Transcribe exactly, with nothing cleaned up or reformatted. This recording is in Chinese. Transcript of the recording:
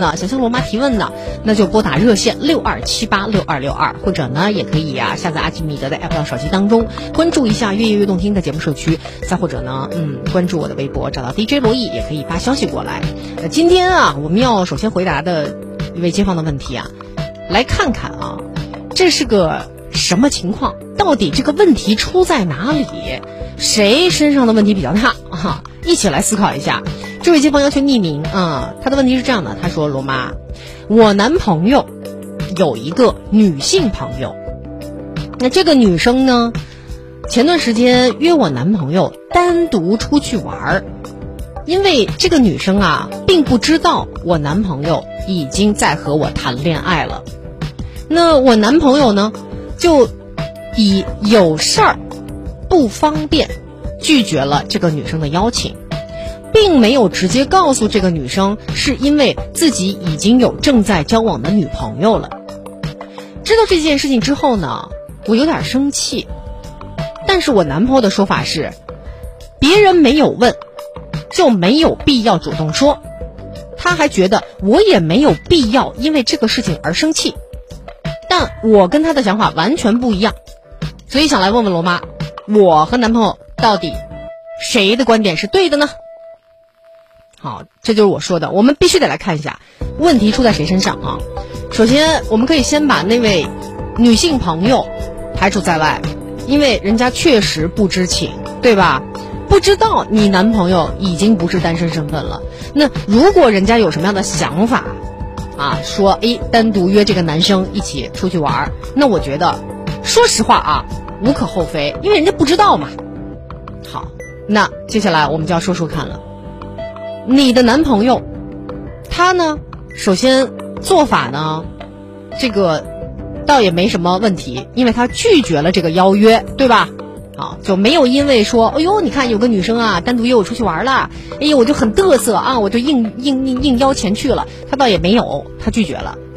那想向罗妈提问呢，那就拨打热线六二七八六二六二，或者呢也可以啊下载阿基米德的 A P P 手机当中关注一下越夜越动听的节目社区，再或者呢嗯关注我的微博找到 D J 罗毅，也可以发消息过来。呃今天啊我们要首先回答的一位街坊的问题啊，来看看啊这是个什么情况，到底这个问题出在哪里，谁身上的问题比较大啊？一起来思考一下。这位街坊要求匿名啊，他的问题是这样的，他说罗妈，我男朋友有一个女性朋友，那这个女生呢前段时间约我男朋友单独出去玩，因为这个女生啊并不知道我男朋友已经在和我谈恋爱了，那我男朋友呢就以有事儿不方便拒绝了这个女生的邀请，并没有直接告诉这个女生是因为自己已经有正在交往的女朋友了。知道这件事情之后呢，我有点生气，但是我男朋友的说法是别人没有问就没有必要主动说，他还觉得我也没有必要因为这个事情而生气，但我跟他的想法完全不一样，所以想来问问罗妈，我和男朋友到底谁的观点是对的呢？好，这就是我说的，我们必须得来看一下问题出在谁身上啊。首先我们可以先把那位女性朋友排除在外，因为人家确实不知情，对吧？不知道你男朋友已经不是单身身份了。那如果人家有什么样的想法啊，说诶单独约这个男生一起出去玩，那我觉得说实话啊无可厚非，因为人家不知道嘛。好，那接下来我们就要说说看了，你的男朋友他呢首先做法呢这个倒也没什么问题，因为他拒绝了这个邀约，对吧？好，就没有因为说哎呦你看有个女生啊单独约我出去玩了，哎呦我就很嘚瑟啊，我就硬硬硬硬邀前去了，他倒也没有，他拒绝了。